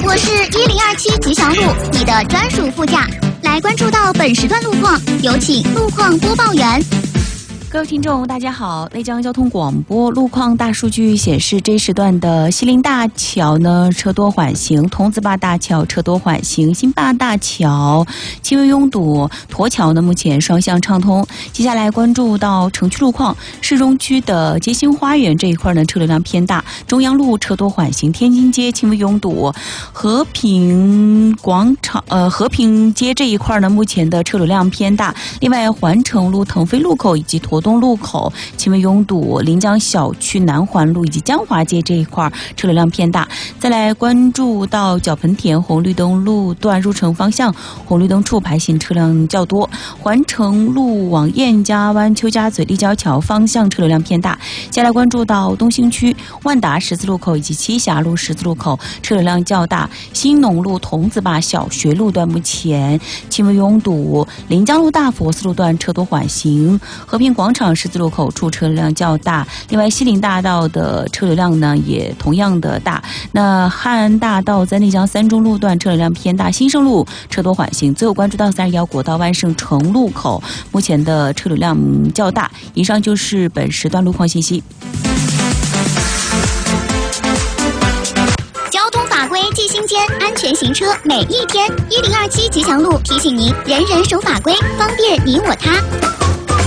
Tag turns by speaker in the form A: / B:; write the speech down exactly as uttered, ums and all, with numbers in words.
A: 我是一零二七吉祥路，你的专属副驾。来关注到本时段路况，有请路况播报员。
B: 各位听众大家好，内江交通广播路况大数据显示，这一时段的西陵大桥呢车多缓行，桐子坝大桥车多缓行，新坝大桥轻微拥堵，驼桥呢目前双向畅通。接下来关注到城区路况，市中区的街心花园这一块呢车流量偏大，中央路车多缓行，天津街轻微拥堵，和平广场呃和平街这一块呢目前的车流量偏大。另外环城路腾飞路口以及驼东路口轻微拥堵，临江小区南环路以及江华街这一块车流量偏大。再来关注到角盆田红绿灯路段入城方向，红绿灯处排行车辆较多，环城路往燕家湾邱家嘴立交桥方向车流量偏大。接下来关注到东兴区万达十字路口以及栖霞路十字路口车流量较大，新农路桐子坝小学路段目前轻微拥堵，临江路大佛寺路段车多缓行，和平广场十字路口处车流量较大。另外西陵大道的车流量呢也同样的大，那汉安大道在内江三中路段车流量偏大，新生路车多缓行。最后关注到三十一国道万盛城路口目前的车流量较大。以上就是本时段路况信息。
A: 交通法规记心间，安全行车每一天。一零二七吉祥路提醒您，人人守法规，方便你我他。